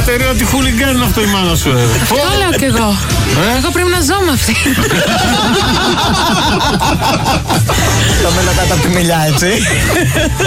στερεότη χουλιγκάν είναι αυτό η μάνα σου. Το λέω κι εγώ. Εγώ πρέπει να ζω με αυτή. Το μένω κάτω από τη μιλιά, έτσι.